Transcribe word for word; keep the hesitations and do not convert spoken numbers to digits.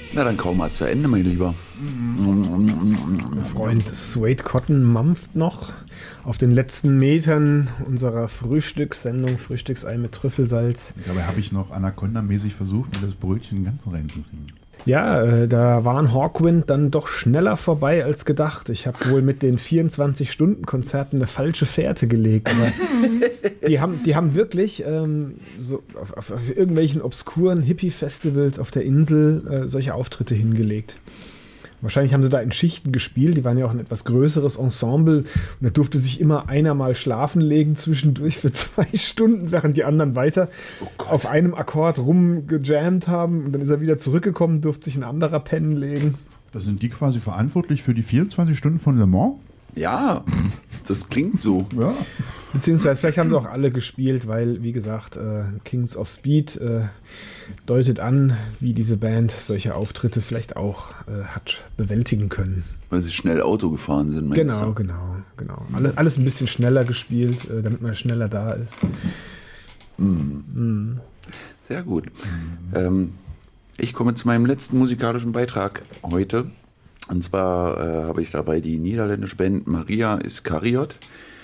Na, dann kaum mal zu Ende, mein Lieber. Freund Suede Cotton mampft noch auf den letzten Metern unserer Frühstückssendung, Frühstücksei mit Trüffelsalz. Dabei habe ich noch Anaconda-mäßig versucht, mir das Brötchen ganz reinzukriegen. Ja, äh, da waren Hawkwind dann doch schneller vorbei als gedacht. Ich habe wohl mit den vierundzwanzig-Stunden-Konzerten eine falsche Fährte gelegt. Aber die, haben, die haben wirklich ähm, so auf, auf, auf irgendwelchen obskuren Hippie-Festivals auf der Insel äh, solche Auftritte hingelegt. Wahrscheinlich haben sie da in Schichten gespielt. Die waren ja auch ein etwas größeres Ensemble. Und da durfte sich immer einer mal schlafen legen zwischendurch für zwei Stunden, während die anderen weiter Oh Gott. auf einem Akkord rumgejammt haben. Und dann ist er wieder zurückgekommen, durfte sich ein anderer pennen legen. Da sind die quasi verantwortlich für die vierundzwanzig Stunden von Le Mans? Ja, das klingt so. Ja. Beziehungsweise vielleicht haben sie auch alle gespielt, weil, wie gesagt, äh, Kings of Speed äh, deutet an, wie diese Band solche Auftritte vielleicht auch äh, hat bewältigen können. Weil sie schnell Auto gefahren sind, meinst Genau, du? genau, genau. Alles, alles ein bisschen schneller gespielt, äh, damit man schneller da ist. Sehr gut. Ähm, ich komme zu meinem letzten musikalischen Beitrag heute. Und zwar äh, habe ich dabei die niederländische Band Maria Iskariot.